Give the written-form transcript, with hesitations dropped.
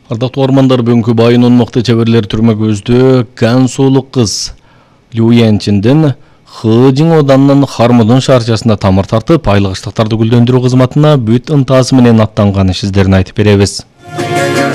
Ардактуу угармандар, бүгүнкү байынын мыкты чеберлер түрмө көздөө Гансулук кыз Лю Янчинден Хыжың оданынын Хармудун шаарчасында тамыр тартып, айлык ыштыктарды гүлдөндүрүү кызматына бүт ынтасы менен аттанган ишиздерин айтып беребиз.